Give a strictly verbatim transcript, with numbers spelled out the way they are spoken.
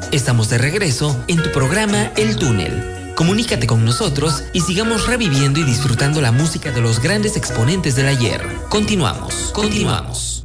Estamos de regreso en tu programa El Túnel. Comunícate con nosotros y sigamos reviviendo y disfrutando la música de los grandes exponentes del ayer. Continuamos, continuamos.